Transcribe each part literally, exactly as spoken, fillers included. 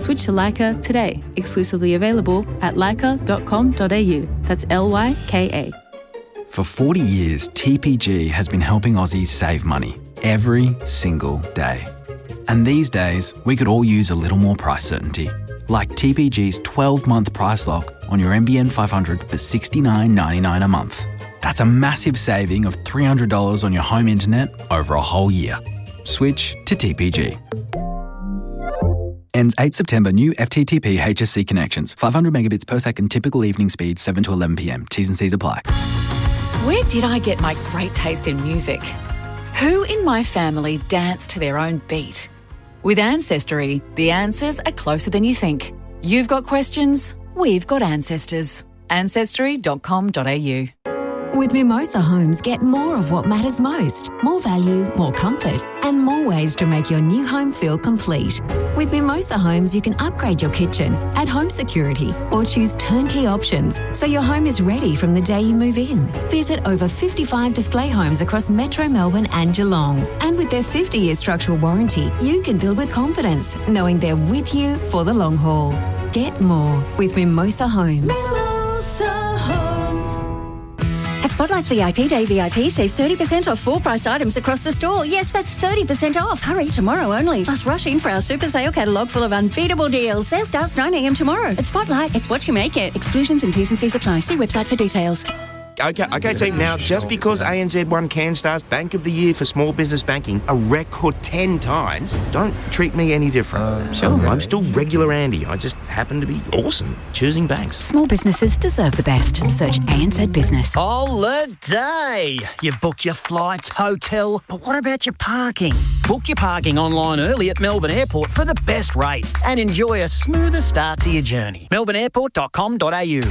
Switch to Leica today. Exclusively available at leica dot com dot a u. That's L Y K A. For forty years, T P G has been helping Aussies save money every single day. And these days, we could all use a little more price certainty. Like T P G's twelve-month price lock on your N B N five hundred for sixty-nine ninety-nine a month. That's a massive saving of three hundred dollars on your home internet over a whole year. Switch to T P G. Ends eighth September. New F T T P H S C connections. five hundred megabits per second typical evening speed, seven to eleven p m. T's and C's apply. Where did I get my great taste in music? Who in my family danced to their own beat? With Ancestry, the answers are closer than you think. You've got questions, we've got ancestors. ancestry dot com dot a u. With Mimosa Homes, get more of what matters most. More value, more comfort, and more ways to make your new home feel complete. With Mimosa Homes, you can upgrade your kitchen, add home security, or choose turnkey options so your home is ready from the day you move in. Visit over fifty-five display homes across Metro Melbourne and Geelong. And with their fifty-year structural warranty, you can build with confidence, knowing they're with you for the long haul. Get more with Mimosa Homes. Mimosa Homes. At Spotlight's V I P Day V I P, save thirty percent off full-priced items across the store. Yes, that's thirty percent off. Hurry, tomorrow only. Plus, rush in for our super sale catalogue full of unbeatable deals. Sale starts nine a m tomorrow. At Spotlight, it's what you make it. Exclusions and T's and C's apply. See website for details. Okay, okay, team. Now, just because A N Z won CanStar's Bank of the Year for small business banking a record ten times, don't treat me any different. Uh, sure. I'm still regular Andy. I just happen to be awesome choosing banks. Small businesses deserve the best. Search A N Z Business. Holiday! You've booked your flights, hotel, but what about your parking? Book your parking online early at Melbourne Airport for the best rates and enjoy a smoother start to your journey. melbourne airport dot com dot a u.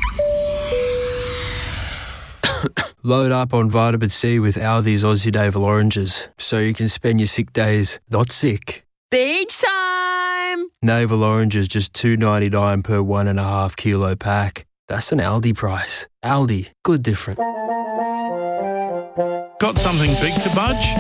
Load up on vitamin C with Aldi's Aussie Navel Oranges so you can spend your sick days not sick. Beach time! Navel Oranges just two dollars ninety-nine per one and a half kilo pack. That's an Aldi price. Aldi, good different. Got something big to budge?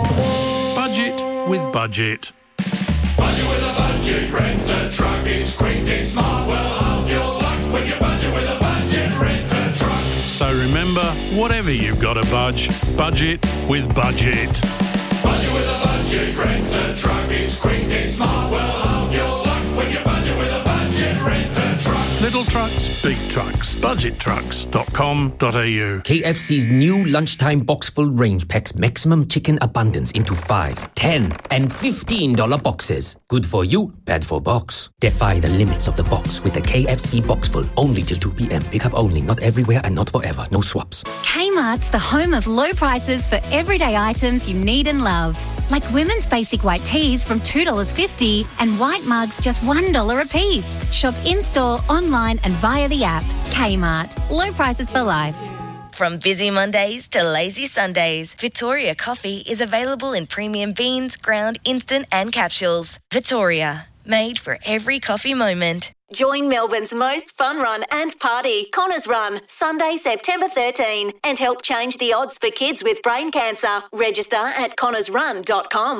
Budget with Budget. Budget with a budget, rent a truck. It's quick, it's smart, well half your luck when you budget with a budget, rent a truck. So remember, whatever you've got to budge, budget with Budget. Budget with a budget, rent a truck. It's quick, it's smart, well half your luck when you budget with a budget, rent a truck. Little trucks, big trucks. budget trucks dot com dot a u. K F C's new lunchtime box full range packs maximum chicken abundance into five, ten, and fifteen dollar boxes. Good for you, bad for box. Defy the limits of the box with the K F C box full. Only till two p m. Pick up only, not everywhere and not forever. No swaps. Kmart's the home of low prices for everyday items you need and love. Like women's basic white tees from two dollars fifty and white mugs just one dollar a piece. Shop in-store, online and via the app. Kmart. Low prices for life. From busy Mondays to lazy Sundays, Victoria Coffee is available in premium beans, ground, instant and capsules. Victoria, made for every coffee moment. Join Melbourne's most fun run and party, Connors Run, Sunday, September thirteenth, and help change the odds for kids with brain cancer. Register at connors run dot com.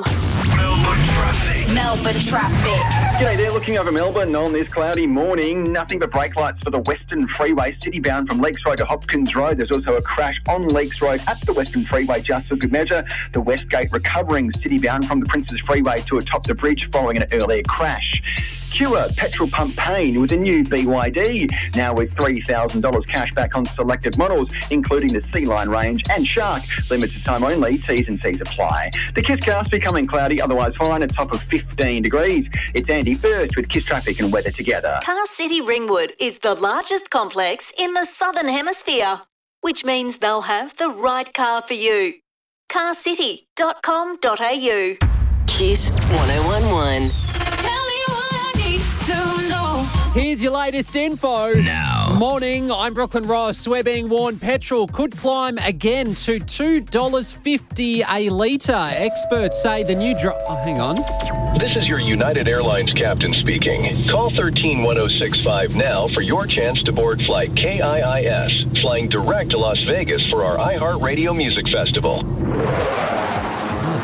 Melbourne traffic. G'day there, looking over Melbourne on this cloudy morning. Nothing but brake lights for the Western Freeway, city bound from Lakes Road to Hopkins Road. There's also a crash on Lakes Road at the Western Freeway, just for good measure. The West Gate recovering, city bound from the Princes Freeway to atop the bridge following an earlier crash. Cure petrol pump pain with a new B Y D, now with three thousand dollars cash back on selected models, including the C-Line range and Shark. Limited time only, T's and C's apply. The Kiss Cast becoming cloudy, otherwise fine, a top of fifteen degrees. It's Andy First with Kiss Traffic and weather together. Car City Ringwood is the largest complex in the Southern Hemisphere, which means they'll have the right car for you. car city dot com dot a u. Kiss one oh one one. Here's your latest info. Now. Morning, I'm Brooklyn Ross. We're being warned petrol could climb again to two dollars fifty a litre. Experts say the new... Dr- oh, hang on. This is your United Airlines captain speaking. Call one three one oh six five now for your chance to board flight K I I S, flying direct to Las Vegas for our iHeartRadio Music Festival.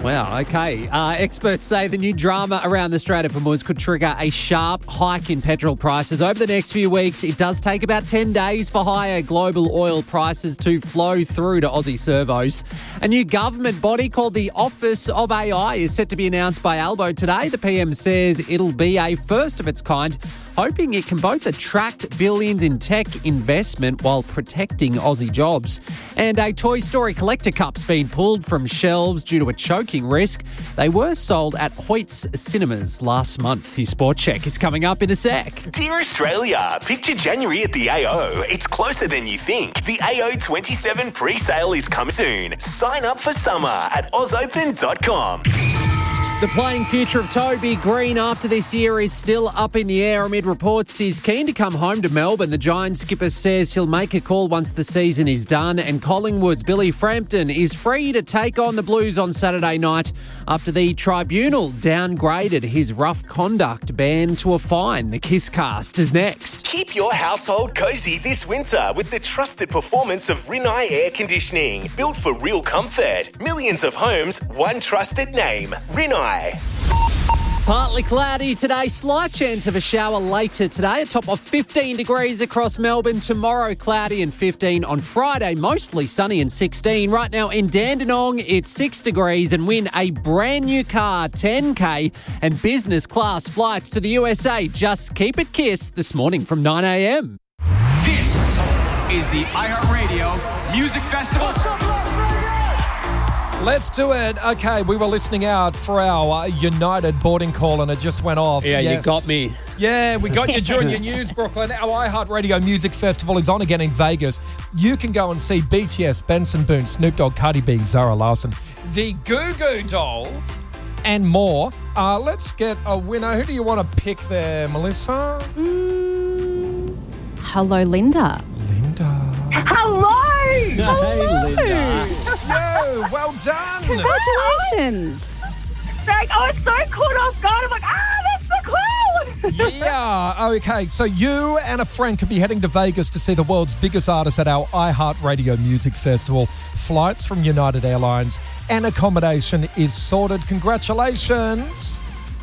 Wow, okay. Uh, experts say the new drama around the Strait of Hormuz could trigger a sharp hike in petrol prices over the next few weeks. It does take about ten days for higher global oil prices to flow through to Aussie servos. A new government body called the Office of A I is set to be announced by Albo today. The P M says it'll be a first of its kind, hoping it can both attract billions in tech investment while protecting Aussie jobs. And a Toy Story collector cup's been pulled from shelves due to a choking risk. They were sold at Hoyt's Cinemas last month. Your Sport Check is coming up in a sec. Dear Australia, picture January at the A O. It's closer than you think. The A O twenty-seven pre-sale is coming soon. Sign up for summer at oz open dot com. The playing future of Toby Green after this year is still up in the air amid reports he's keen to come home to Melbourne. The Giants skipper says he'll make a call once the season is done, and Collingwood's Billy Frampton is free to take on the Blues on Saturday night after the tribunal downgraded his rough conduct ban to a fine. The Kiss Cast is next. Keep your household cozy this winter with the trusted performance of Rinnai Air Conditioning. Built for real comfort. Millions of homes, one trusted name. Rinnai. Partly cloudy today, slight chance of a shower later today, a top of fifteen degrees across Melbourne. Tomorrow, cloudy and fifteen. On Friday, mostly sunny and sixteen. Right now in Dandenong, it's six degrees, and win a brand new car, ten K, and business class flights to the U S A. Just keep it Kiss this morning from nine a.m. This is the iHeartRadio Music Festival. Let's do it. Okay, we were listening out for our uh, United boarding call and it just went off. Yeah, yes. You got me. Yeah, we got you during your news, Brooklyn. Our iHeartRadio Music Festival is on again in Vegas. You can go and see B T S, Benson Boone, Snoop Dogg, Cardi B, Zara Larsson, the Goo Goo Dolls, and more. Uh, let's get a winner. Who do you want to pick there, Melissa? Mm, hello, Linda. Linda. Hello! Hey, Linda. Yo, well done. Congratulations. Thank, I was so caught off guard. I'm like, ah, that's the crowd. Yeah, okay. So you and a friend could be heading to Vegas to see the world's biggest artists at our iHeartRadio Music Festival. Flights from United Airlines and accommodation is sorted. Congratulations.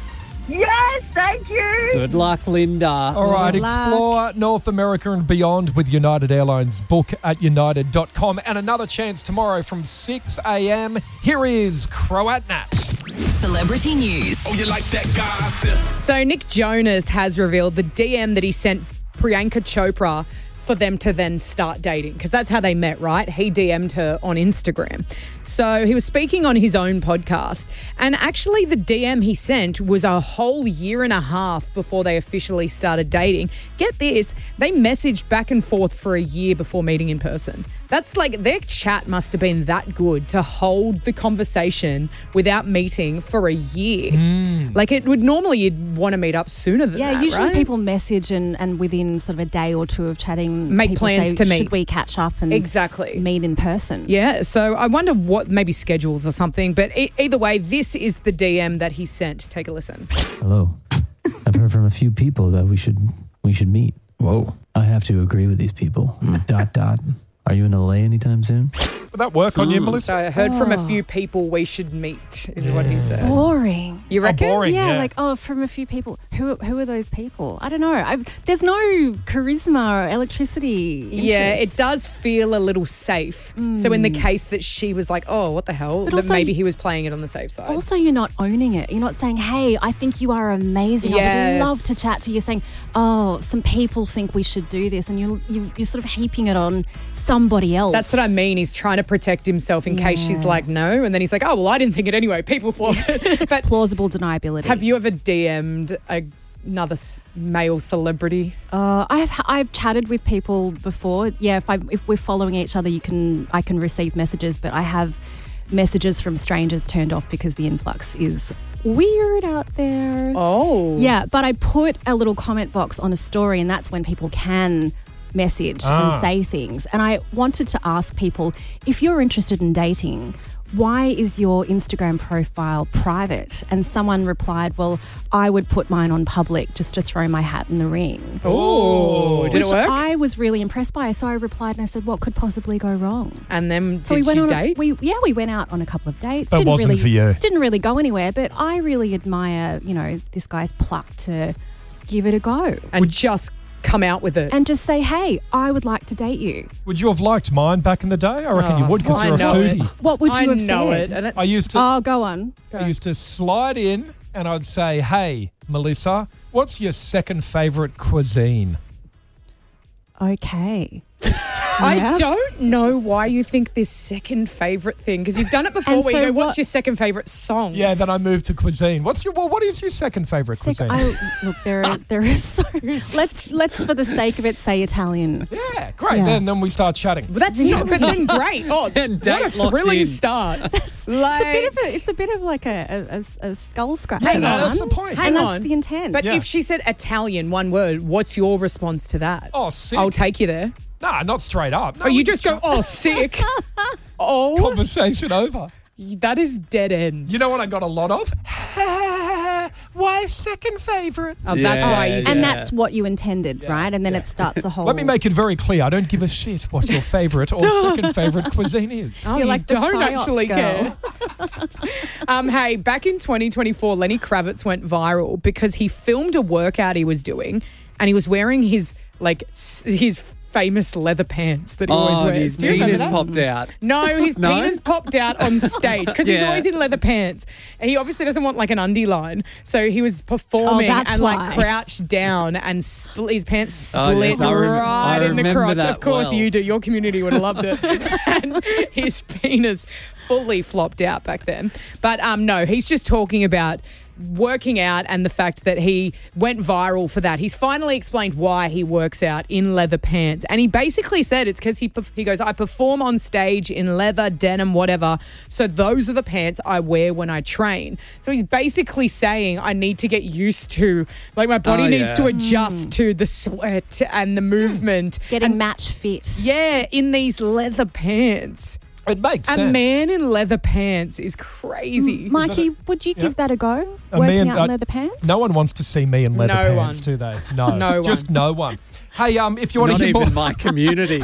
Yes, thank you. Good luck, Linda. All right, Good luck. explore North America and beyond with United Airlines. Book at united dot com. And another chance tomorrow from six a.m. Here is Croatnat. Celebrity news. Oh, you like that gossip? So Nick Jonas has revealed the D M that he sent Priyanka Chopra for them to then start dating, because that's how they met, right? He D M'd her on Instagram. So he was speaking on his own podcast, and actually the D M he sent was a whole year and a half before they officially started dating. Get this, they messaged back and forth for a year before meeting in person. That's like, their chat must have been that good to hold the conversation without meeting for a year. Mm. Like, it would normally, you'd want to meet up sooner than Yeah, that, usually right? people message and, and within sort of a day or two of chatting, Make people plans say, to meet. Should we catch up and Exactly. meet in person? Yeah, so I wonder what, maybe schedules or something. But e- either way, this is the D M that he sent. Take a listen. Hello. I've heard from a few people that we should we should meet. Whoa. I have to agree with these people. Dot, dot. Are you in L A anytime soon? Would that work on you, Melissa? So I heard from a Oh. few people we should meet, is what he said. Boring. You reckon? boring. Yeah, yeah. like, oh, from a few people. Who who are those people? I don't know. I've, there's no charisma or electricity. Yeah, it interest. does feel a little safe. So in the Mm. case that she was like, oh, what the hell? But That also- maybe he was playing it on the safe side. Also, you're not owning it. You're not saying, hey, I think you are amazing. I Yes. would love to chat to you. You're saying, oh, some people think we should do this. And you, you, you're sort of heaping it on somebody else. That's what I mean. He's trying to protect himself in case she's Yeah. like, no. And then he's like, oh, well, I didn't think it anyway. People thought it. But plausible deniability. have you ever D M'd a, another s- male celebrity? Uh, I've I've chatted with people before. Yeah, if I if we're following each other, you can I can receive messages, but I have messages from strangers turned off because the influx is weird out there. Oh. Yeah, but I put a little comment box on a story, and that's when people can message Ah. and say things. And I wanted to ask people, if you're interested in dating, why is your Instagram profile private? And someone replied, well, I would put mine on public just to throw my hat in the ring. Oh, did Which it work? I was really impressed by. So I replied and I said, what could possibly go wrong? And then So did we went you on date? A, we yeah, we went out on a couple of dates. But it wasn't really, for you. Didn't really go anywhere, but I really admire, you know, this guy's pluck to give it a go. And just come out with it. And just say, hey, I would like to date you. Would you have liked mine back in the day? I reckon you would because I you're a know it. foodie. What would you I have know said? it, and it's- I used to. Oh, go on. I used to slide in and I'd say, hey, Melissa, what's your second favourite cuisine? Okay. I Yeah. don't know why you think this second favourite thing, because you've done it before And where so you go, what's what- your second favourite song? Yeah, then I moved to cuisine. What's your well, what is your second favourite Second, cuisine? I, look, there are, there is so. Let's let's for the sake of it say Italian. Yeah, great. Yeah. Then then we start chatting. But that's not, but then great. Oh, what a date locked thrilling in. start. It's a bit of a it's a bit of like a a, a, a skull scratch. Hang no, on. that's the point. Hang and on. that's the intent. But Yeah. if she said Italian, one word, what's your response to that? Oh, sick. I'll take you there. Nah, not straight up. No, Oh, you we just go, oh, sick. Oh, conversation over. that is dead end. You know what I got a lot of? Why second favourite? Oh, that's Yeah, why you yeah. did and that. that's what you intended, right? And then it starts a whole. Let me make it very clear. I don't give a shit what your favourite or second favourite cuisine is. Oh, You're you like the don't psyops actually girl. care. um, hey, back in twenty twenty-four, Lenny Kravitz went viral because he filmed a workout he was doing, and he was wearing his like s- his famous leather pants that he always Oh, wears. his Do you remember penis that? popped out. No, his No? penis popped out on stage because he's Yeah. always in leather pants. And he obviously doesn't want like an undie line. So he was performing Oh, that's and like why. crouched down and split, his pants split Oh, yes, I rem- right I in the remember crotch. that Of course well. you do. Your community would have loved it. And his penis fully flopped out back then. But um, no, he's just talking about working out and the fact that he went viral for that. He's finally explained why he works out in leather pants. And he basically said it's because he, perf- he goes, I perform on stage in leather, denim, whatever. So those are the pants I wear when I train. So he's basically saying I need to get used to, like my body Oh, needs yeah. to adjust to the sweat and the movement. Getting and, match fit. yeah, in these leather pants. It makes A sense. man in leather pants is crazy. Mikey, would you Yeah. give that a go? A Working man- out in uh, leather pants? No one wants to see me in leather No pants, one. do they? No, No just one. no one. Hey, um, if you want Not to hear even more, my community.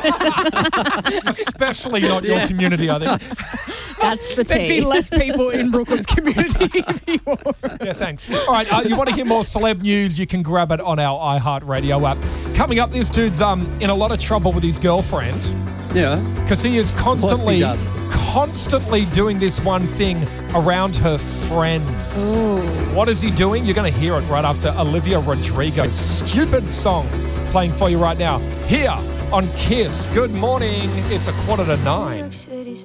especially not your Yeah. community, I think. That's the There'd be tea. less people in Brooklyn's community if he wore it. Yeah, thanks. All right, uh, you want to hear more celeb news? You can grab it on our iHeartRadio app. Coming up, this dude's um in a lot of trouble with his girlfriend Yeah. because he is constantly, done? constantly doing this one thing around her friends. What is he doing? You're going to hear it right after Olivia Rodrigo's stupid song playing for you right now here on Kiss. Good morning. It's a quarter to nine.